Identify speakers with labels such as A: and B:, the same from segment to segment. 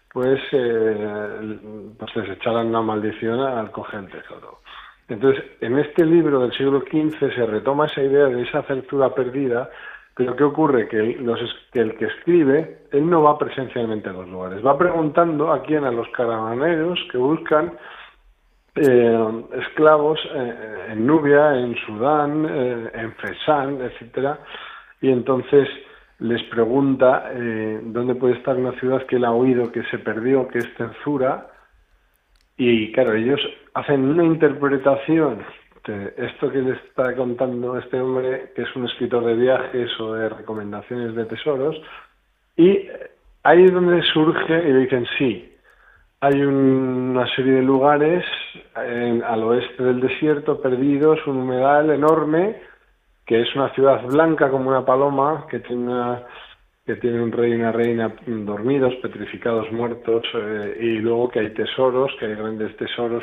A: pues les echaran una maldición al coger el tesoro. Entonces, en este libro del siglo XV se retoma esa idea de esa certura perdida, pero ¿qué ocurre? Que el que escribe, él no va presencialmente a los lugares, va preguntando a quién, a los caravaneros que buscan esclavos en Nubia, en Sudán, en Fesán, etcétera, y entonces les pregunta dónde puede estar una ciudad que él ha oído que se perdió, que es Terzura, y claro, ellos hacen una interpretación de esto que le está contando este hombre, que es un escritor de viajes o de recomendaciones de tesoros, y ahí es donde surge y le dicen sí. Hay una serie de lugares al oeste del desierto, perdidos, un humedal enorme, que es una ciudad blanca como una paloma, que tiene un rey y una reina dormidos, petrificados, muertos, y luego que hay tesoros, que hay grandes tesoros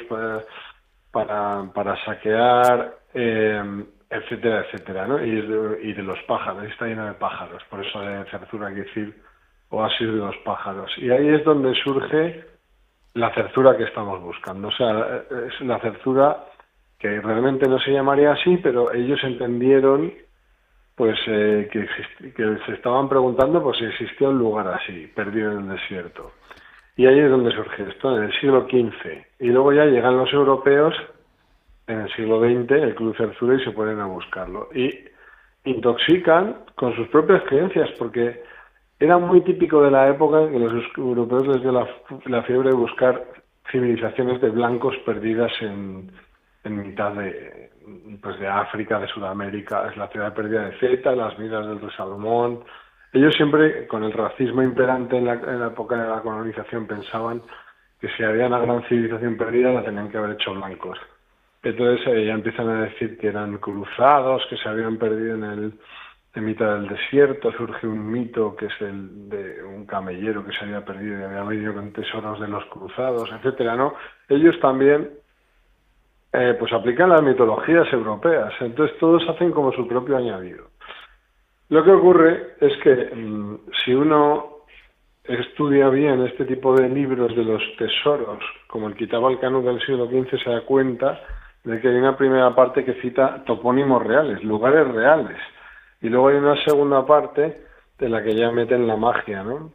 A: para saquear, etcétera, etcétera, ¿no? Y de los pájaros, está lleno de pájaros, por eso de Zerzura hay que decir oasis de los pájaros. Y ahí es donde surge la Zerzura que estamos buscando. O sea, es la Zerzura que realmente no se llamaría así, pero ellos entendieron pues que se estaban preguntando pues si existía un lugar así, perdido en el desierto. Y ahí es donde surge esto, en el siglo XV. Y luego ya llegan los europeos en el siglo XX, el Club Zerzura, y se ponen a buscarlo. Y intoxican con sus propias creencias, porque era muy típico de la época que los europeos les dio la fiebre de buscar civilizaciones de blancos perdidas en mitad de África, de Sudamérica. Es la ciudad perdida de Zeta, las minas del Rey Salomón. Ellos siempre, con el racismo imperante en la época de la colonización, pensaban que si había una gran civilización perdida la tenían que haber hecho blancos. Entonces ya empiezan a decir que eran cruzados, que se habían perdido en mitad del desierto. Surge un mito que es el de un camellero que se había perdido y había venido con tesoros de los cruzados, etcétera, ¿no? Ellos también pues aplican las mitologías europeas, entonces todos hacen como su propio añadido. Lo que ocurre es que si uno estudia bien este tipo de libros de los tesoros, como el Kitab al-Kanuz del siglo XV, se da cuenta de que hay una primera parte que cita topónimos reales, lugares reales, y luego hay una segunda parte de la que ya meten la magia, ¿no?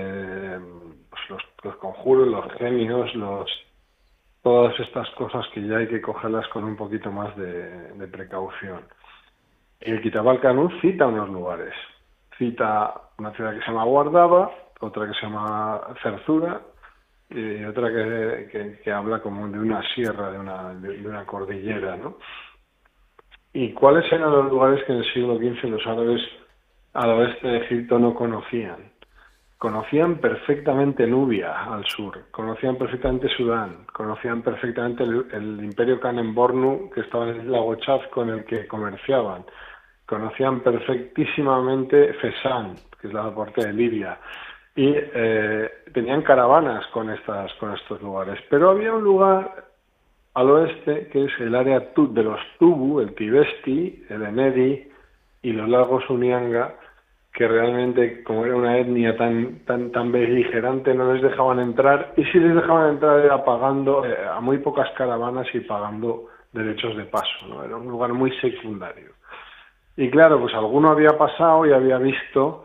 A: Pues los conjuros, los genios, todas estas cosas que ya hay que cogerlas con un poquito más de precaución. El Kitab al-Kanuz cita unos lugares, cita una ciudad que se llama Guardaba, otra que se llama Zerzura, y otra que habla como de una sierra, de una cordillera, ¿no? ¿Y cuáles eran los lugares que en el siglo XV los árabes al oeste de Egipto no conocían? Conocían perfectamente Nubia al sur, conocían perfectamente Sudán, conocían perfectamente el imperio Kanem-Bornu que estaba en el lago Chad con el que comerciaban, conocían perfectísimamente Fesán, que es la parte de Libia, y tenían caravanas con estos lugares. Pero había un lugar al oeste que es el área de los Tubu, el Tibesti, el Enedi y los lagos Unianga, que realmente, como era una etnia tan beligerante, no les dejaban entrar, y si les dejaban entrar era pagando a muy pocas caravanas y pagando derechos de paso, ¿no? Era un lugar muy secundario. Y claro, pues alguno había pasado y había visto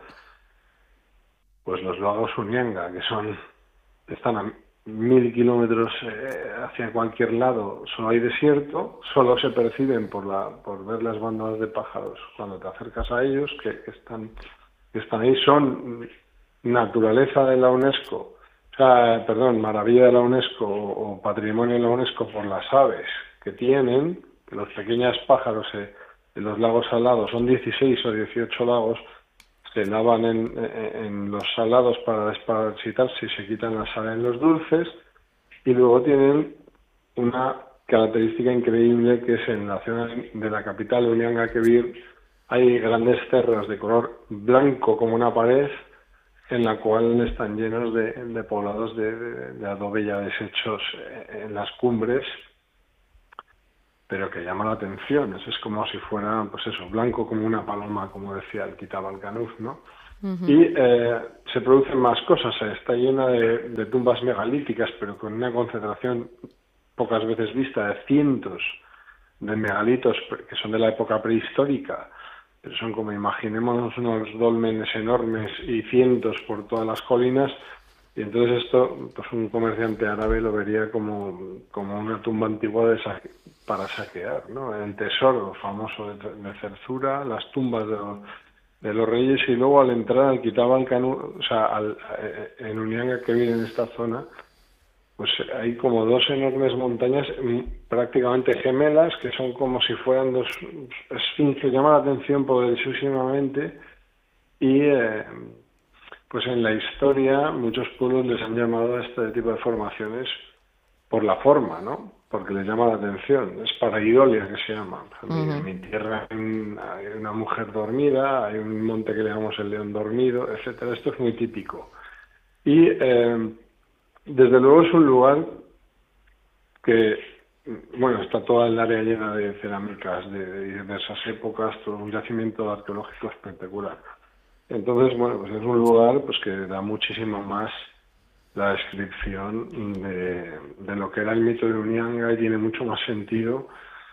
A: pues los lagos Unianga, que están a 1000 kilómetros hacia cualquier lado, solo hay desierto, solo se perciben por ver las bandadas de pájaros cuando te acercas a ellos, que están ahí, son naturaleza de la UNESCO, maravilla de la UNESCO o patrimonio de la UNESCO por las aves que tienen, que los pequeños pájaros en los lagos salados, son 16 o 18 lagos, se lavan en los salados para desparasitarse y se quitan la sal en los dulces, y luego tienen una característica increíble que es en la zona de la capital, Unianga Kebir, hay grandes cerros de color blanco como una pared, en la cual están llenos de poblados de adobe ya deshechos en las cumbres, pero que llama la atención. Eso es como si fuera, pues eso, blanco como una paloma, como decía el Kitab al-Kanuz, ¿no?
B: Ujú.
A: Y se producen más cosas, está llena de tumbas megalíticas, pero con una concentración pocas veces vista de cientos de megalitos que son de la época prehistórica, pero son como imaginémonos unos dólmenes enormes y cientos por todas las colinas, y entonces esto, pues un comerciante árabe lo vería como una tumba antigua para saquear, ¿no? El tesoro famoso de Zerzura, las tumbas de los reyes, y luego al entrar al Quitabal-Canú, o sea, en Unianga, que vive en esta zona, pues hay como dos enormes montañas prácticamente gemelas, que son como si fueran dos esfinges. Llama la atención poderosísimamente, y pues en la historia muchos pueblos les han llamado a este tipo de formaciones por la forma, ¿no? Porque les llama la atención. Es pareidolia que se llama. En
B: Ujú.
A: mi tierra hay una mujer dormida, hay un monte que le llamamos el león dormido, etcétera. Esto es muy típico. Y desde luego es un lugar que, bueno, está toda el área llena de cerámicas de diversas épocas, todo un yacimiento arqueológico espectacular. Entonces, bueno, pues es un lugar pues que da muchísimo más la descripción de lo que era el mito de Unianga, y tiene mucho más sentido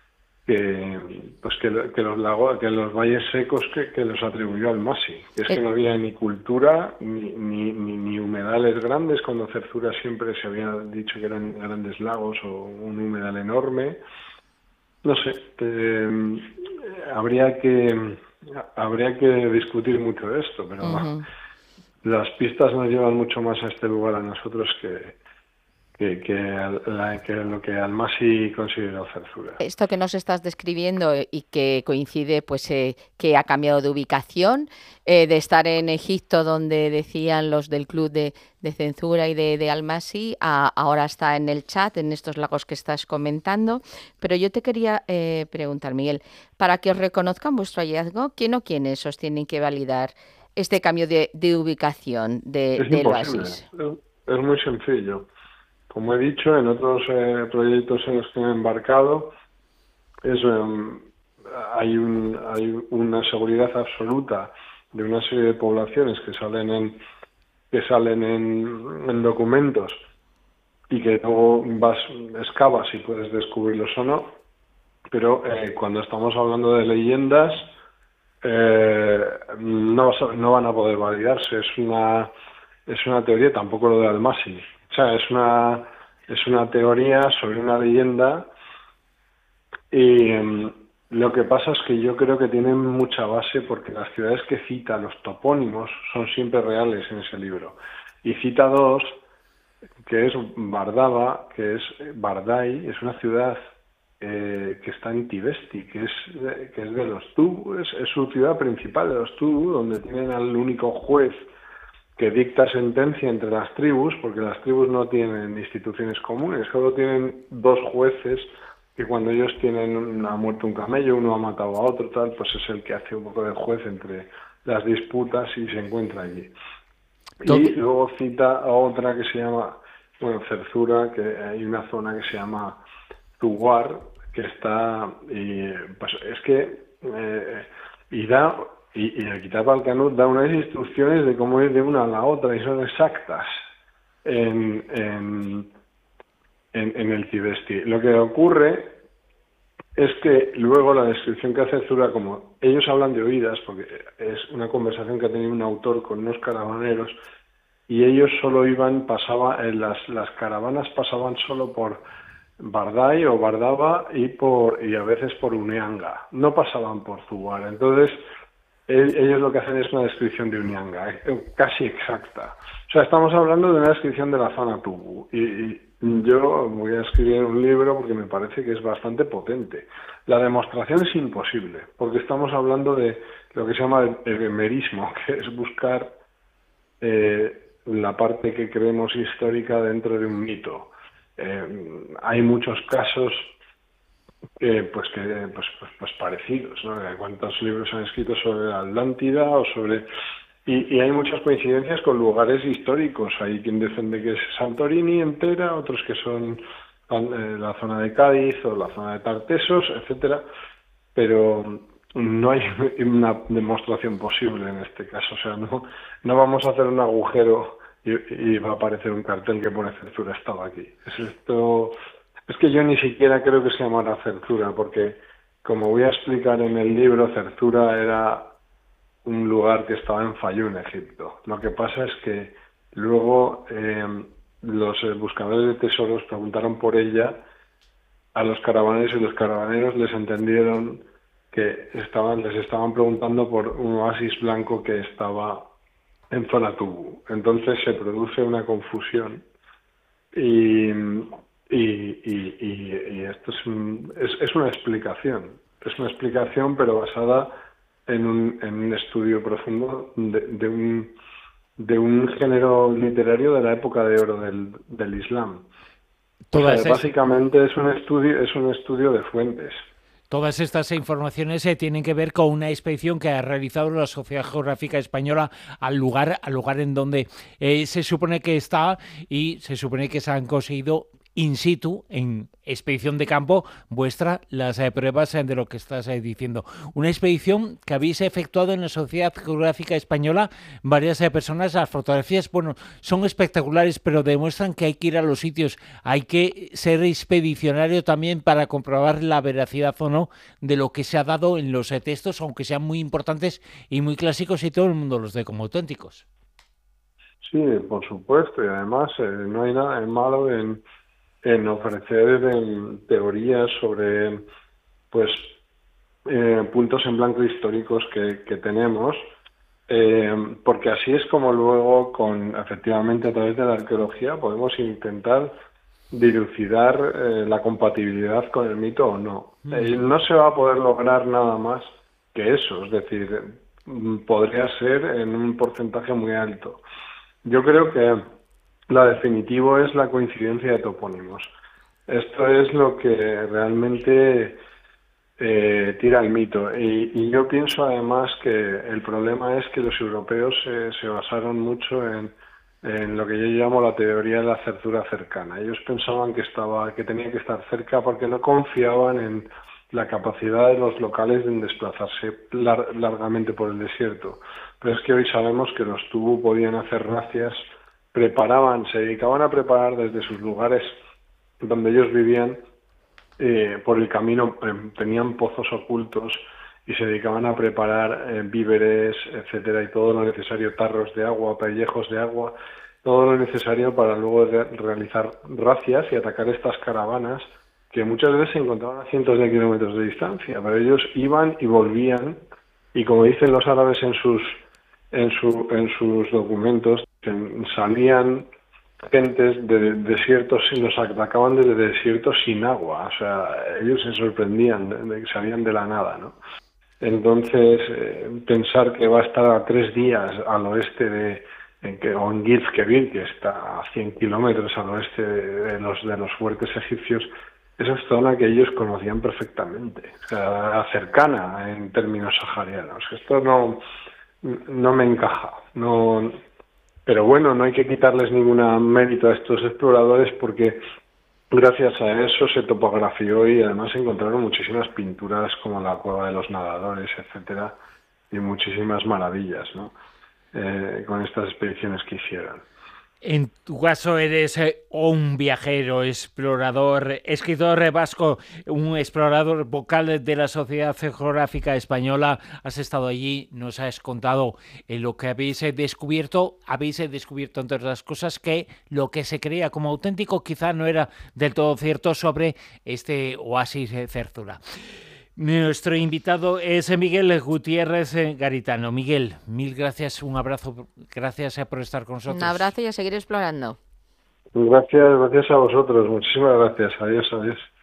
A: que los lagos, que los valles secos que los atribuyó al Masi. Es que
B: Eh,
A: no había ni cultura ni humedales grandes, cuando Zerzura siempre se había dicho que eran grandes lagos o un humedal enorme. No sé, habría que habría que discutir mucho de esto, pero
B: ujú.
A: las pistas nos llevan mucho más a este lugar a nosotros que lo que Almasi consideró Zerzura.
B: Esto que nos estás describiendo y que coincide, pues que ha cambiado de ubicación, de estar en Egipto, donde decían los del club de censura y de Almasi, ahora está en el chat, en estos lagos que estás comentando. Pero yo te quería preguntar, Miguel, para que os reconozcan vuestro hallazgo, ¿quién o quiénes os tienen que validar este cambio de ubicación
A: Es
B: del
A: imposible,
B: oasis?
A: es muy sencillo. Como he dicho, en otros proyectos en los que me he embarcado, es, hay una seguridad absoluta de una serie de poblaciones que salen en documentos, y que luego excavas y puedes descubrirlos o no, pero cuando estamos hablando de leyendas, no van a poder validarse. Es una teoría, tampoco lo de Almasi. O sea, es una teoría sobre una leyenda, y lo que pasa es que yo creo que tienen mucha base, porque las ciudades que cita, los topónimos, son siempre reales en ese libro. Y cita dos, que es Bardaba, que es Bardai, es una ciudad que está en Tibesti, que es de los Tubu, es su ciudad principal, de los Tubu, donde tienen al único juez que dicta sentencia entre las tribus, porque las tribus no tienen instituciones comunes, solo tienen dos jueces, que cuando ellos ha muerto un camello, uno ha matado a otro, tal, pues es el que hace un poco de juez entre las disputas y se encuentra allí.
B: Todo,
A: Y luego cita a otra que se llama, bueno, Zerzura, que hay una zona que se llama Tuguar, que está, y pues es que, y da, y el Kitab al-Qanut da unas instrucciones de cómo ir de una a la otra, y son exactas en, en, en el Tibesti. Lo que ocurre es que luego la descripción que hace Zura, como ellos hablan de oídas, porque es una conversación que ha tenido un autor con unos caravaneros, y ellos solo las caravanas pasaban solo por Bardai o Bardaba, y a veces por Unianga, no pasaban por Zubar. Entonces ellos lo que hacen es una descripción de Unianga, casi exacta. O sea, estamos hablando de una descripción de la zona Tubu, y yo voy a escribir un libro porque me parece que es bastante potente. La demostración es imposible, porque estamos hablando de lo que se llama el emerismo, que es buscar la parte que creemos histórica dentro de un mito. Hay muchos casos pues parecidos, ¿no? ¿Cuántos libros se han escrito sobre la Atlántida o sobre... Y hay muchas coincidencias con lugares históricos. Hay quien defiende que es Santorini entera, otros que son la zona de Cádiz o la zona de Tartesos, etcétera. Pero no hay una demostración posible en este caso. O sea, no vamos a hacer un agujero y va a aparecer un cartel que pone Certura estaba aquí. Es que yo ni siquiera creo que se llamara Certura, porque como voy a explicar en el libro, Certura era un lugar que estaba en Fayún, Egipto. Lo que pasa es que luego los buscadores de tesoros preguntaron por ella a los caravaneros y los caravaneros les entendieron que les estaban preguntando por un oasis blanco que estaba en zona Tubu. Entonces se produce una confusión y esto es una explicación. Es una explicación, pero basada en un estudio profundo de un género literario de la época de oro del Islam. O sea, básicamente es un estudio de fuentes.
C: Todas estas informaciones tienen que ver con una expedición que ha realizado la Sociedad Geográfica Española al lugar en donde se supone que está, y se supone que se han conseguido in situ, en expedición de campo vuestra, las pruebas de lo que estás diciendo. Una expedición que habéis efectuado en la Sociedad Geográfica Española, varias personas. Las fotografías, bueno, son espectaculares, pero demuestran que hay que ir a los sitios, hay que ser expedicionario también para comprobar la veracidad o no de lo que se ha dado en los textos, aunque sean muy importantes y muy clásicos y todo el mundo los dé como auténticos.
A: Sí, por supuesto, y además no hay nada de malo en ofrecer teorías sobre puntos en blanco históricos que tenemos, porque así es como luego, efectivamente a través de la arqueología, podemos intentar dilucidar la compatibilidad con el mito o no. No se va a poder lograr nada más que eso, es decir, podría ser en un porcentaje muy alto. Yo creo que la definitivo es la coincidencia de topónimos. Esto es lo que realmente tira el mito. Y yo pienso además que el problema es que los europeos se basaron mucho en lo que yo llamo la teoría de la certura cercana. Ellos pensaban que tenía que estar cerca porque no confiaban en la capacidad de los locales de desplazarse largamente por el desierto. Pero es que hoy sabemos que los Tubu podían hacer razias, se dedicaban a preparar desde sus lugares donde ellos vivían, por el camino tenían pozos ocultos y se dedicaban a preparar víveres, etcétera, y todo lo necesario, tarros de agua, pellejos de agua, todo lo necesario para luego realizar razias y atacar estas caravanas que muchas veces se encontraban a cientos de kilómetros de distancia, pero ellos iban y volvían, y como dicen los árabes en sus documentos, salían gentes de desiertos y los atacaban desde desiertos sin agua. O sea, ellos se sorprendían de que salían de la nada, ¿no? Entonces, pensar que va a estar a 3 días al oeste o en Gizkevir, que está a 100 kilómetros al oeste de los fuertes egipcios, esa es zona que ellos conocían perfectamente, o sea, cercana en términos saharianos. Esto no me encaja, no. Pero bueno, no hay que quitarles ningún mérito a estos exploradores, porque gracias a eso se topografió y además se encontraron muchísimas pinturas como la Cueva de los Nadadores, etcétera, y muchísimas maravillas, ¿no? Con estas expediciones que hicieron.
C: En tu caso eres un viajero, explorador, escritor vasco, un explorador vocal de la Sociedad Geográfica Española. Has estado allí, nos has contado lo que habéis descubierto. Habéis descubierto, entre otras cosas, que lo que se creía como auténtico quizá no era del todo cierto sobre este oasis Certura. Nuestro invitado es Miguel Gutiérrez Garitano. Miguel, mil gracias, un abrazo, gracias por estar con nosotros.
B: Un abrazo y a seguir explorando.
A: Gracias a vosotros, muchísimas gracias. Adiós.